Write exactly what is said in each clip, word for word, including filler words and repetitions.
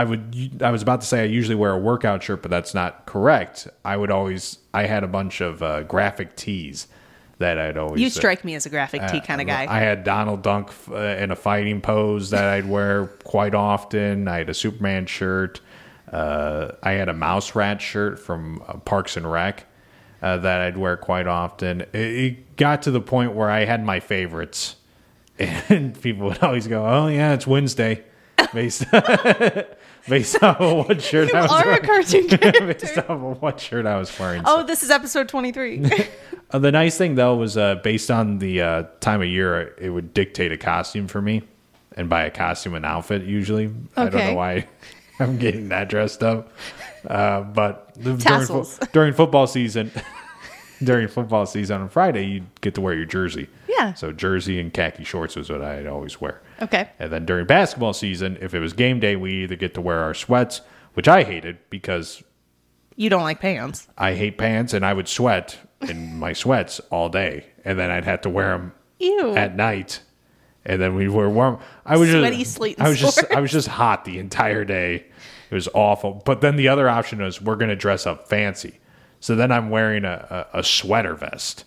I would. I was about to say I usually wear a workout shirt, but that's not correct. I would always. I had a bunch of uh, graphic tees that I'd always. You strike me as a graphic tee uh, kind of guy. I had Donald Duck uh, in a fighting pose that I'd wear quite often. I had a Superman shirt. Uh, I had a Mouse Rat shirt from uh, Parks and Rec uh, that I'd wear quite often. It, it got to the point where I had my favorites, and people would always go, "Oh yeah, it's Wednesday," based based off of what shirt You I was are wearing. a cartoon character. Based off of what shirt I was wearing. Oh, So- this is episode twenty-three. Uh, the nice thing, though, was uh, based on the uh, time of year, it would dictate a costume for me. And by a costume, an outfit, usually. I don't Okay. know why I'm getting that dressed up. Uh, but the- during, Tassels. fo- during football season, during football season on Friday, you get to wear your jersey. Yeah. So jersey and khaki shorts was what I'd always wear. Okay. And then during basketball season, if it was game day, we either get to wear our sweats, which I hated because You don't like pants. I hate pants and I would sweat in my sweats all day, and then I'd have to wear them Ew. at night, and then we were warm. I was Sweaty just, sleet I was just, sores. I was just hot the entire day. It was awful. But then the other option was we're going to dress up fancy, so then I'm wearing a, a, a sweater vest.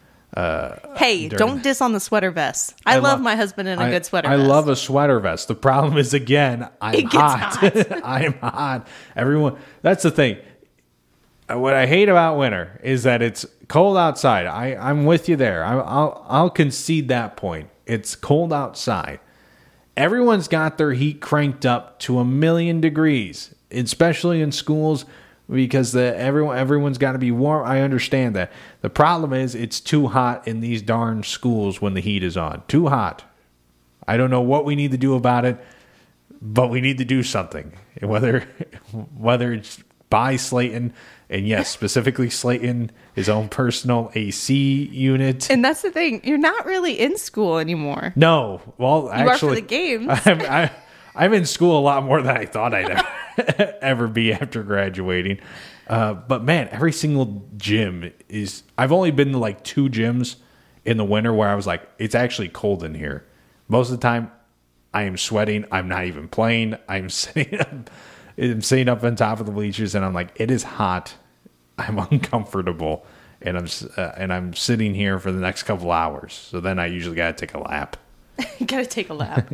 Hey, during- don't diss on the sweater vest. I, I love lo- my husband in a I, good sweater I vest. love a sweater vest. The problem is, again, I'm It gets hot. hot. I'm hot. Everyone, that's the thing. Uh, What I hate about winter is that it's cold outside. I, I'm with you there. I, I'll, I'll concede that point. It's cold outside. Everyone's got their heat cranked up to a million degrees, especially in schools, because the everyone everyone's got to be warm. I understand that. The problem is it's too hot in these darn schools when the heat is on. Too hot. I don't know what we need to do about it, but we need to do something. Whether whether it's buy Slayton, and yes, specifically Slayton, his own personal A C unit. And that's the thing. You're not really in school anymore. No, well, You are for actually, the games. I'm, I, I'm in school a lot more than I thought I'd ever, ever be after graduating. Uh, but man, every single gym is. I've only been to like two gyms in the winter where I was like, it's actually cold in here. Most of the time, I am sweating. I'm not even playing. I'm sitting up, I'm sitting up on top of the bleachers, and I'm like, it is hot. I'm uncomfortable, and I'm s- uh, and I'm sitting here for the next couple hours. So then I usually got to take a lap. You gotta take a lap.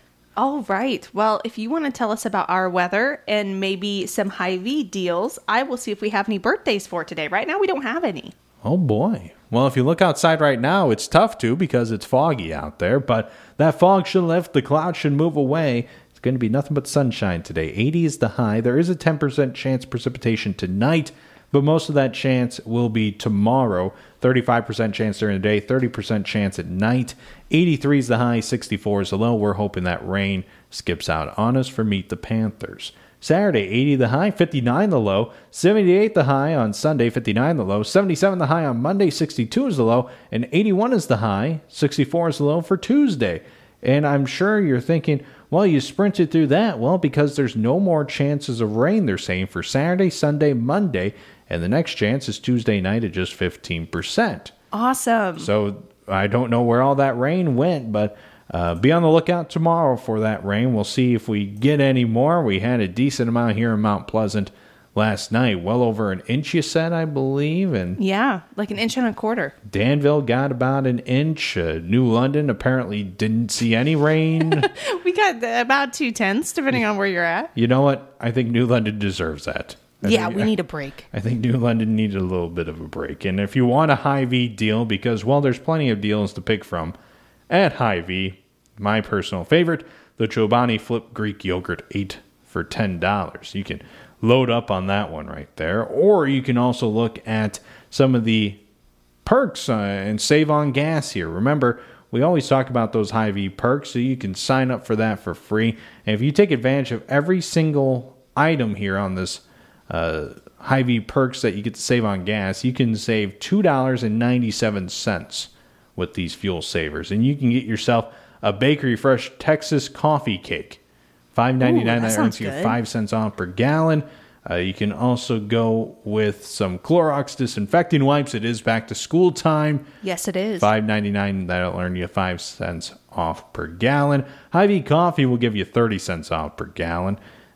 All right. Well, if you want to tell us about our weather and maybe some Hy-Vee deals, I will see if we have any birthdays for today. Right now, we don't have any. Oh boy. Well, if you look outside right now, it's tough to because it's foggy out there, but that fog should lift, the clouds should move away. It's going to be nothing but sunshine today. eighty is the high. There is a ten percent chance precipitation tonight, but most of that chance will be tomorrow. thirty-five percent chance during the day, thirty percent chance at night. eighty-three is the high, sixty-four is the low. We're hoping that rain skips out on us for Meet the Panthers. Saturday, eighty the high, fifty-nine the low, seventy-eight the high on Sunday, fifty-nine the low, seventy-seven the high on Monday, sixty-two is the low, and eighty-one is the high, sixty-four is the low for Tuesday. And I'm sure you're thinking, well, you sprinted through that. Well, because there's no more chances of rain, they're saying, for Saturday, Sunday, Monday, and the next chance is Tuesday night at just fifteen percent. Awesome. So I don't know where all that rain went, but uh, be on the lookout tomorrow for that rain. We'll see if we get any more. We had a decent amount here in Mount Pleasant last night, well over an inch, you said, I believe, and Yeah, like an inch and a quarter. Danville got about an inch. Uh, New London apparently didn't see any rain. We got about two tenths, depending on where you're at. You know what? I think New London deserves that. I Yeah, think- we need a break. I think New London needed a little bit of a break. And if you want a Hy-Vee deal, because, well, there's plenty of deals to pick from at Hy-Vee, my personal favorite, the Chobani Flip Greek Yogurt eight for ten dollars. You can load up on that one right there. Or you can also look at some of the perks uh, and save on gas here. Remember, we always talk about those Hy-Vee perks, so you can sign up for that for free. And if you take advantage of every single item here on this uh, Hy-Vee perks that you get to save on gas, you can save two dollars and ninety-seven cents with these fuel savers. And you can get yourself a Bakery Fresh Texas coffee cake. five ninety-nine. Ooh, that That sounds earns you good. five cents off per gallon. Uh, you can also go with some Clorox disinfecting wipes. It is back to school time. Yes, it is. five ninety-nine. That'll earn you five cents off per gallon. Hy-Vee coffee will give you thirty cents off per gallon.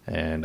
And